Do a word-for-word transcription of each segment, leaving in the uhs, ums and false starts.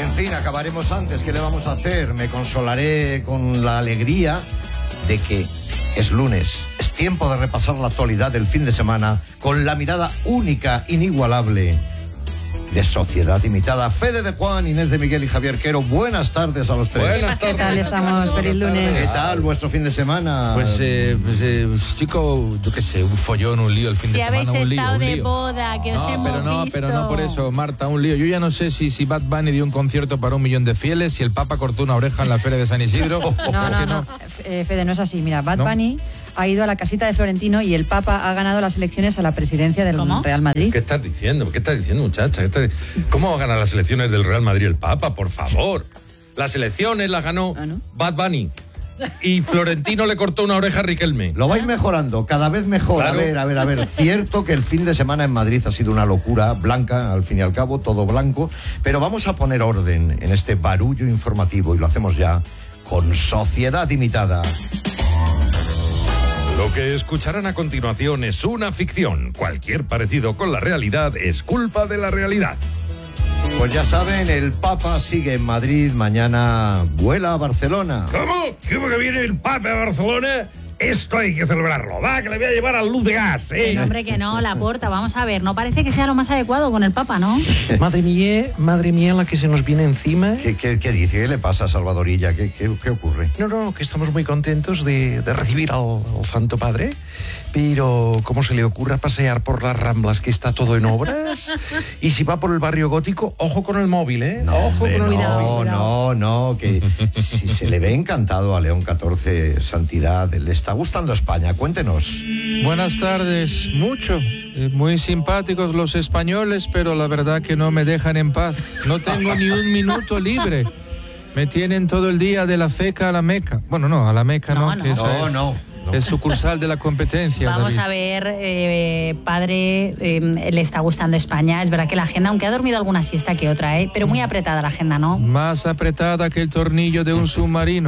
En fin, acabaremos antes. ¿Qué le vamos a hacer? Me consolaré con la alegría de que es lunes. Es tiempo de repasar la actualidad del fin de semana con la mirada única, inigualable de Sociedad Imitada. Fede de Juan, Inés de Miguel y Javier Quero. Buenas tardes a los tres. Buenas tardes. ¿Qué tal estamos? Feliz lunes. ¿Qué tal vuestro fin de semana? Pues, eh, pues eh, chico, yo qué sé, un follón, un lío el fin si de semana, un lío, habéis estado un de lío. boda, que os No, hemos pero no, visto. pero no por eso, Marta, un lío. Yo ya no sé si, si Bad Bunny dio un concierto para un millón de fieles, si el Papa cortó una oreja en la feria de San Isidro. No, no, no, eh, Fede, no es así. Mira, Bad Bunny ha ido a la casita de Florentino y el Papa ha ganado las elecciones a la presidencia del ¿Cómo? Real Madrid. ¿Qué estás diciendo? ¿Qué estás diciendo, muchacha? ¿Qué estás... ¿Cómo va a ganar las elecciones del Real Madrid el Papa? Por favor. Las elecciones las ganó ¿Ah, no? Bad Bunny. Y Florentino le cortó una oreja a Riquelme. Lo vais mejorando, cada vez mejor. Claro. A ver, a ver, a ver. Cierto que el fin de semana en Madrid ha sido una locura blanca, al fin y al cabo, todo blanco. Pero vamos a poner orden en este barullo informativo y lo hacemos ya con Sociedad Imitada. Lo que escucharán a continuación es una ficción. Cualquier parecido con la realidad es culpa de la realidad. Pues ya saben, el Papa sigue en Madrid, mañana vuela a Barcelona. ¿Cómo? ¿Cómo que viene el Papa a Barcelona? Esto hay que celebrarlo. Va, que le voy a llevar a luz de gas, ¿eh? No, hombre, que no, Laporta, vamos a ver, no parece que sea lo más adecuado con el Papa, ¿no? Madre mía, madre mía, la que se nos viene encima. ¿Qué, qué, qué dice? ¿Qué le pasa a Salvadorilla? ¿Qué, qué, qué ocurre? No, no, que estamos muy contentos de, de recibir al, al Santo Padre, pero ¿cómo se le ocurra pasear por las Ramblas, que está todo en obras? Y si va por el barrio gótico, ojo con el móvil, ¿eh? No, ojo hombre, con el no, móvil. no, no, que si se le ve encantado a León catorce, Santidad, le está gustando España, cuéntenos. Buenas tardes, mucho. Eh, muy simpáticos los españoles, pero la verdad que no me dejan en paz. No tengo ni un minuto libre. Me tienen todo el día de la Ceca a la Meca. Bueno, no, a la Meca no, No, no. que esa No, es, no, no. es sucursal de la competencia. Vamos David. a ver, eh, padre, eh, le está gustando España. Es verdad que la agenda, aunque ha dormido alguna siesta que otra, ¿eh? Pero muy apretada la agenda, ¿no? Más apretada que el tornillo de un submarino.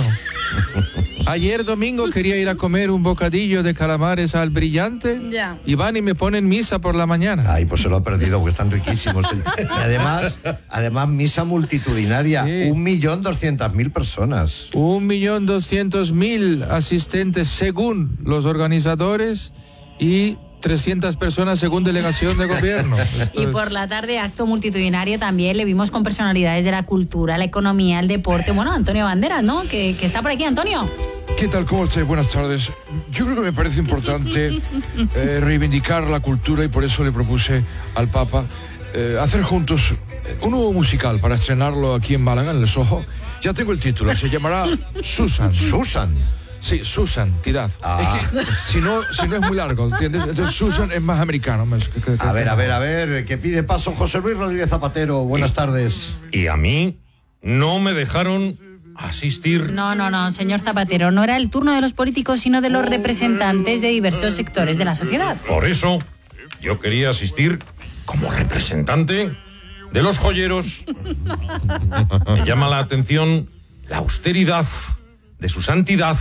Ayer domingo quería ir a comer un bocadillo de calamares al Brillante Ya. y van y me ponen misa por la mañana. Ay, pues se lo ha perdido porque están riquísimos. Y además, además misa multitudinaria, Sí. un millón doscientas mil personas. Un millón doscientos mil asistentes según los organizadores y trescientas personas según delegación de gobierno. Esto Y es- por la tarde, acto multitudinario también, le vimos con personalidades de la cultura, la economía, el deporte. Bueno, Antonio Banderas, ¿no? Que, que está por aquí, Antonio. ¿Qué tal? ¿Cómo estáis? Buenas tardes. Yo creo que me parece importante eh, reivindicar la cultura y por eso le propuse al Papa eh, hacer juntos un nuevo musical para estrenarlo aquí en Málaga, en el Soho. Ya tengo el título, se llamará Susan. Susan. Sí, Susan, Tidad. Ah. Es que si no, si no es muy largo, ¿entiendes? Entonces Susan es más americano. Más que- que- A ver, que- a ver, a ver, que pide paso José Luis Rodríguez Zapatero. Buenas tardes. Y a mí no me dejaron asistir. No, no, no, señor Zapatero, no era el turno de los políticos, sino de los representantes de diversos sectores de la sociedad. Por eso, yo quería asistir como representante de los joyeros. Me llama la atención la austeridad de su santidad.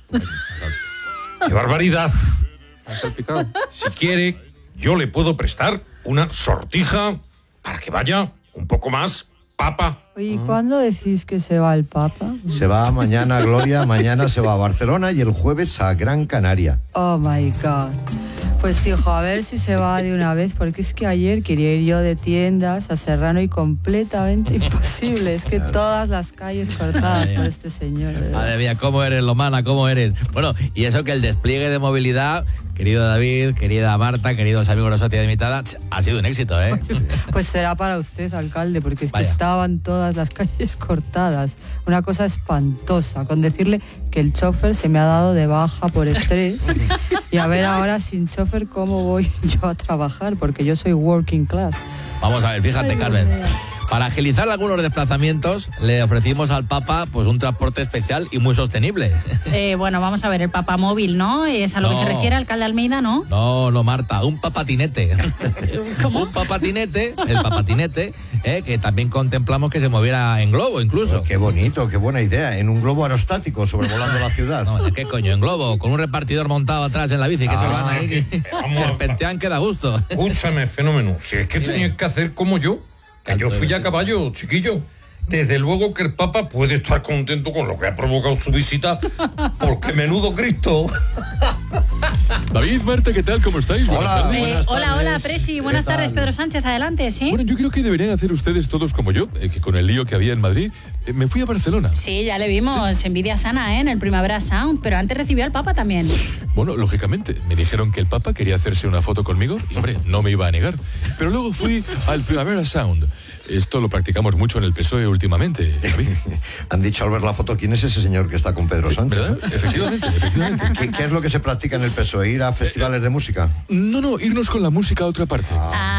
¡Qué barbaridad! ¿Has salpicado? Si quiere, yo le puedo prestar una sortija para que vaya un poco más papa. Oye, ¿y cuándo decís que se va el Papa? Se va mañana, Gloria, mañana se va a Barcelona y el jueves a Gran Canaria. Oh my God. Pues hijo, a ver si se va de una vez, porque es que ayer quería ir yo de tiendas a Serrano y completamente imposible. Es que todas las calles cortadas por este señor. de verdad. Madre mía, ¿cómo eres, Lomana? ¿Cómo eres? Bueno, y eso que el despliegue de movilidad, querido David, querida Marta, queridos amigos de la Sociedad Imitada, ha sido un éxito, ¿eh? Pues será para usted, alcalde, porque es que Vaya. estaban todas las calles cortadas. Una cosa espantosa, con decirle que el chofer se me ha dado de baja por estrés. Y a ver ahora sin chofer cómo voy yo a trabajar, porque yo soy working class. Vamos a ver, fíjate, Ay, Dios Carmen. mío. Para agilizar algunos desplazamientos, le ofrecimos al Papa pues un transporte especial y muy sostenible. Eh, bueno, vamos a ver, el papamóvil, ¿no? Es a lo No. que se refiere, alcalde Almeida, ¿no? No, no, Marta, un papatinete. ¿Cómo? Un papatinete, el papatinete, eh, que también contemplamos que se moviera en globo incluso. Qué bonito, qué buena idea. En un globo aerostático sobrevolando la ciudad. No, ¿qué coño? En globo, con un repartidor montado atrás en la bici, que Ah, se van ahí, que vamos a- serpentean que da gusto. Escúchame, fenómeno. Si es que Dime. tenías que hacer como yo. Que yo fui a caballo, chiquillo. Desde luego que el Papa puede estar contento con lo que ha provocado su visita, porque menudo Cristo. David, Marta, ¿qué tal? ¿Cómo estáis? Buenas Hola. tardes. Eh, Buenas hola, tardes. hola, Presi. Buenas ¿Qué tardes, tal? Pedro Sánchez. Adelante, ¿sí? Bueno, yo creo que deberían hacer ustedes todos como yo, eh, que con el lío que había en Madrid, eh, me fui a Barcelona. Sí, ya le vimos. Envidia sana, ¿eh? En el Primavera Sound. Pero antes recibió al Papa también. Bueno, lógicamente, me dijeron que el Papa quería hacerse una foto conmigo y, hombre, no me iba a negar. Pero luego fui al Primavera Sound. Esto lo practicamos mucho en el P S O E últimamente, David. Han dicho al ver la foto, ¿quién es ese señor que está con Pedro Sánchez? ¿Verdad? Efectivamente, efectivamente. ¿Qué, qué es lo que se practica en el P S O E? ¿Ir a festivales de música? No, no, irnos con la música a otra parte. Ah.